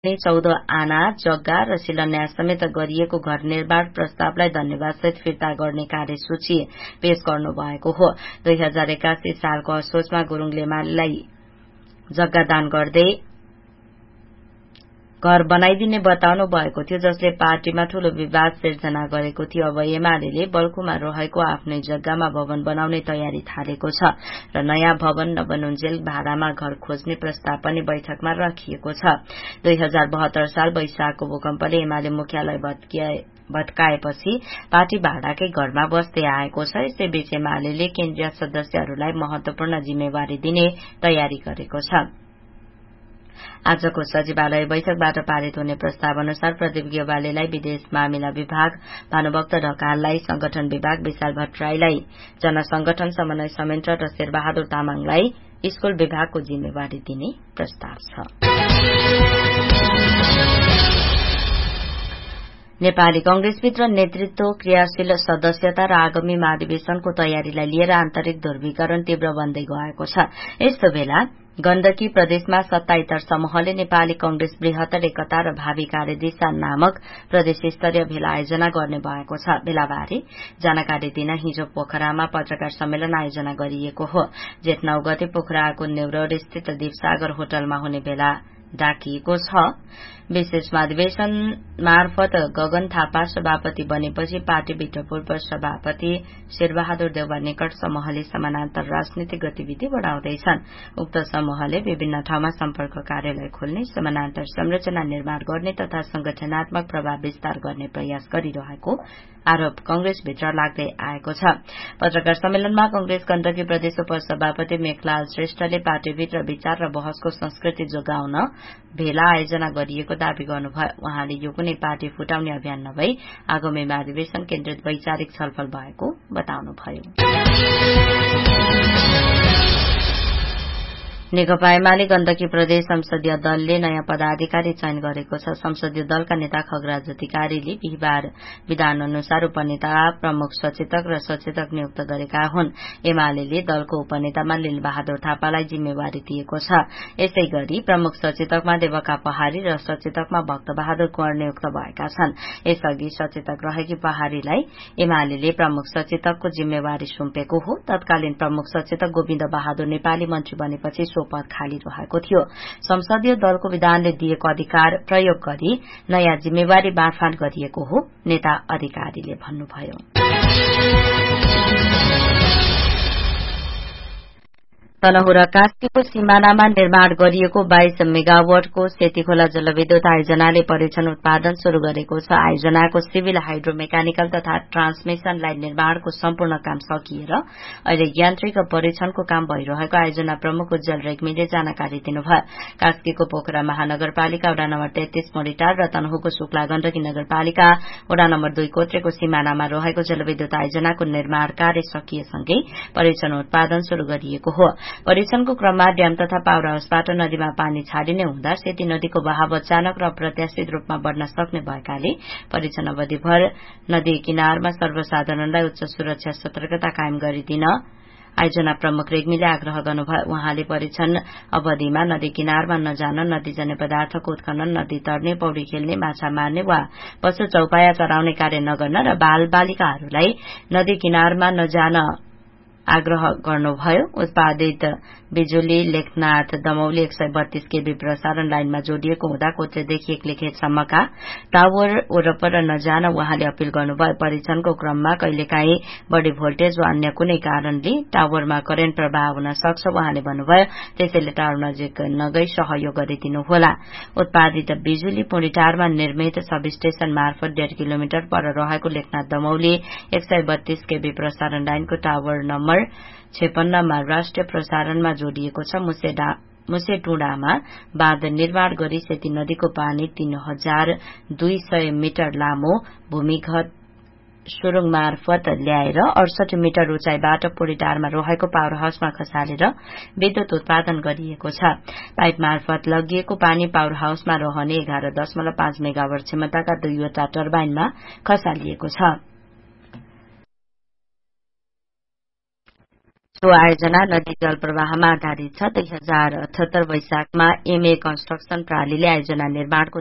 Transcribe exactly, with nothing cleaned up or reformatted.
चौध आना जग्गा र शिलान्यास समेत गरिएको घर निर्माण प्रस्तावलाई धन्यवादसहित फिर्ता गर्ने कार्यसूची पेश गर्नुभएको हो। दुई हजार एकासी सालको असोजमा गुरूङ एमालेलाई जग्गा दान गर्दै घर बनाइदिने बताउनु भएको थियो, जसले पार्टीमा ठूलो विवाद सिर्जना गरेको थियो। अब एमाले बल्कुमा रहेको आफ्नै जग्गामा भवन बनाउने तयारी थालेको छ र नयाँ भवन नबनुन्जेल भाडामा घर खोज्ने प्रस्ताव पनि बैठकमा राखिएको छ। दुई हजार बहत्तर साल वैशाखको भूकम्पले एमाले मुख्यालय भत्काएपछि पार्टी भाडाकै घरमा बस्दै आएको छ। यसैबीच एमाले केन्द्रीय सदस्यहरूलाई महत्वपूर्ण जिम्मेवारी दिने तयारी गरेको छ। आजको सचिवालय बैठकबाट पारित हुने प्रस्ताव अनुसार प्रदीप गेवालीलाई विदेश मामिला विभाग, भानुभक्त ढकाललाई संगठन विभाग, विशाल भट्टराईलाई जनसंगठन समन्वय संयन्त्र र शेरबहादुर तामाङलाई स्कूल विभागको जिम्मेवारी दिने प्रस्ताव छ। नेपाली कंग्रेसभित्र नेतृत्व, क्रियाशील सदस्यता र आगामी महाधिवेशनको तयारीलाई लिएर आन्तरिक ध्रुवीकरण तीव्र बन्दै गएको छ। यस्तो बेला गण्डकी प्रदेशमा सत्ताइतर समूहले नेपाली कंग्रेस बृहत्तर एकता र भावी कार्यदिशा नामक प्रदेश स्तरीय भेला आयोजना गर्ने भएको छ। भेलाबारे जानकारी दिन हिजो पोखरामा पत्रकार सम्मेलन आयोजना गरिएको हो। जेठ नौ गते पोखराको नेउरोड स्थित दीपसागर होटलमा हुने भेला डाकिएको छ। विशेष महाधिवेशन मार्फत गगन थापा सभापति बनेपछि पार्टीभित्र पूर्व सभापति शेरबहादुर देउवा निकट समूहले समानान्तर राजनीतिक गतिविधि बढ़ाउँदैछन्। उक्त समूहले विभिन्न ठाउँमा सम्पर्क कार्यालय खोल्ने, समानान्तर संरचना निर्माण गर्ने तथा संगठनात्मक प्रभाव विस्तार गर्ने प्रयास गरिरहेको आरोप कंग्रेसभित्र लाग्दै आएको छ। पत्रकार सम्मेलनमा कंग्रेस गण्डकी प्रदेश उपसभापति मेघलाल श्रेष्ठले पार्टीभित्र विचार र बहसको संस्कृति जोगाउन भेला आयोजना गरिएको दावी गर्नुभयो। उहाँले यो कुनै पार्टी फुटाउने अभियान नभई आगामी महाधिवेशन केन्द्रित वैचारिक छलफल भएको बताउनुभयो। नेकपा एमाले गण्डकी प्रदेश संसदीय दलले नयाँ पदाधिकारी चयन गरेको छ। संसदीय दलका नेता खगराज अधिकारीले बिहिबार विधान अनुसार उपनेता, प्रमुख सचेतक र सचेतक नियुक्त गरेका हुन्। एमाले दलको उपनेतामा लीलबहादुर थापालाई जिम्मेवारी दिएको छ। यसै गरी प्रमुख सचेतकमा देवका पहाड़ी र सचेतकमा भक्तबहादुर कुँवर नियुक्त भएका छन्। यसअघि सचेतक रहेकी पहाड़ीलाई एमाले प्रमुख सचेतकको जिम्मेवारी सुम्पेको हो। तत्कालीन प्रमुख सचेतक गोविन्द बहादुर नेपाली मन्त्री बनेपछि पद खाली रहेको थियो। संसदीय दलको विधानले दिएको अधिकार प्रयोग गरी नयाँ जिम्मेवारी बाँडफाँड गरिएको हो, नेता अधिकारीले भन्नुभयो। तनहुरा कास्कीको सिमानामा निर्माण गरिएको बाइस मेगावाटको सेतीखोला जलविद्युत आयोजनाले परीक्षण उत्पादन शुरू गरेको छ। आयोजनाको सिभिल, हाइड्रो मेकानिकल तथा ट्रान्समिशन लाइन निर्माणको सम्पूर्ण काम सकिएर अहिले यान्त्रिक परीक्षणको काम भइरहेको आयोजना प्रमुख उज्जवल रेग्मीले जानकारी दिनुभयो। कास्कीको पोखरा महानगरपालिका वडा नम्बर तेत्तीस मोडिटार र तनहुको शुक्ला गण्डकी नगरपालिका वडा नम्बर दुई कोत्रेको सिमानामा रहेको जलविद्युत आयोजनाको निर्माण कार्य सकिएसँगै परीक्षण उत्पादन शुरू गरिएको हो। परीक्षणको क्रममा ड्याम तथा पावर हाउसबाट नदीमा पानी छाडिने हुँदा सेती नदीको बहाव अचानक र अप्रत्याशित रूपमा बढ़न सक्ने भएकाले परीक्षण अवधिभर नदी किनारमा सर्वसाधारणलाई उच्च सुरक्षा सतर्कता कायम गरिदिन आयोजना प्रमुख रेग्मीले आग्रह गर्नुभयो। उहाँले परीक्षण अवधिमा नदी किनारमा नजान, नदीजन्य पदार्थको उत्खनन, नदी तर्ने, पौडी खेल्ने, माछा मार्ने वा पशु चौपाया चराउने कार्य नगर्न र बाल बालिकाहरूलाई नदी किनारमा नजान आग्रह गर्नुभयो। उत्पादित बिजुली लेखनाथ दमौली एक सय बत्तीस केबी प्रसारण लाइनमा जोडिएको हुँदा कोत्रेदेखि एक्ले खेतसम्मका टावर वरपर नजान उहाँले अपील गर्नुभयो। परीक्षणको क्रममा कहिलेकाहीँ बढ़ी भोल्टेज वा अन्य कुनै कारणले टावरमा करेन्ट प्रवाह हुन सक्छ उहाँले भन्नुभयो। त्यसैले टावर नजिक नगई सहयोग गरिदिनुहोला। उत्पादित बिजुली पुणिटारमा निर्मित सब स्टेशन मार्फत डेढ़ किलोमिटर पर रहेको लेखनाथ दमौली एक सय बत्तीस केबी प्रसारण लाइनको टावर नम्बर छेपन्नमा राष्ट्रिय प्रसारणमा जोडिएको छ। मुसेटुडामा बाँध निर्माण गरी सेती नदीको पानी तीन हजार दुई सय मिटर लामो भूमिगत सुरुङ मार्फत ल्याएर अडसठी मिटर उचाइबाट पोडिटारमा रहेको पावर हाउसमा खसालेर विद्युत उत्पादन गरिएको छ। पाइप मार्फत लगिएको पानी पावर हाउसमा रहने एघार दशमलव पाँच मेगावाट क्षमताका दुईवटा टर्बाइनमा खसालिएको छ। यो आयोजना नदी जल प्रवाहमा आधारित छ। दुई हजार अठहत्तर वैशाखमा एमए कन्स्ट्रक्सन प्रणालीले आयोजना निर्माणको